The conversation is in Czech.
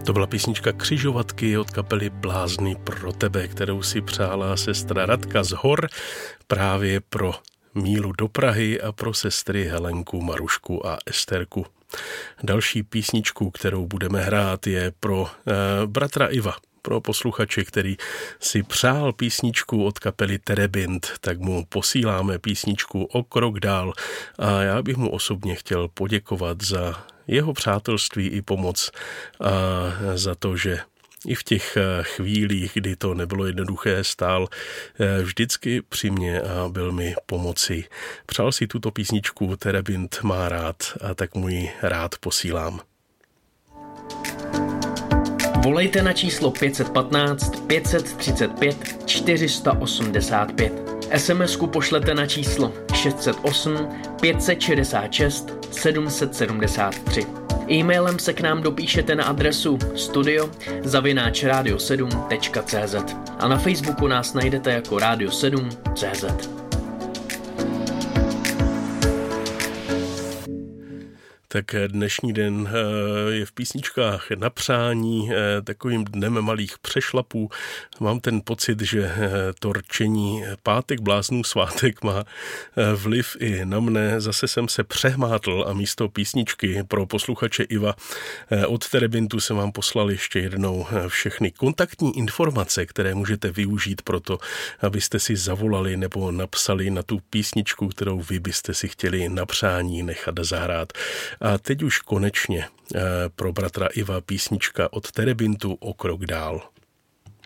To byla písnička Křižovatky od kapely Blázni pro tebe, kterou si přála sestra Radka z Hor právě pro Mílu do Prahy a pro sestry Helenku, Marušku a Esterku. Další písničku, kterou budeme hrát, je pro bratra Iva, pro posluchače, který si přál písničku od kapely Terebint, tak mu posíláme písničku O krok dál a já bych mu osobně chtěl poděkovat za jeho přátelství i pomoc a za to, že i v těch chvílích, kdy to nebylo jednoduché, stál vždycky při mě a byl mi pomoci. Přál si tuto písničku, Terebint má rád, a tak mu ji rád posílám. Volejte na číslo 515 535 485. SMS-ku pošlete na číslo 608 566 773. E-mailem se k nám dopíšete na adresu studio@radio7.cz a na Facebooku nás najdete jako Radio 7.cz. Tak dnešní den je v písničkách na přání, takovým dnem malých přešlapů. Mám ten pocit, že to rčení pátek bláznů svátek má vliv i na mne. Zase jsem se přehmátl a místo písničky pro posluchače Iva od Terebintu jsem vám poslal ještě jednou všechny kontaktní informace, které můžete využít pro to, abyste si zavolali nebo napsali na tu písničku, kterou vy byste si chtěli na přání nechat zahrát. A teď už konečně pro bratra Iva písnička od Terebintu O krok dál.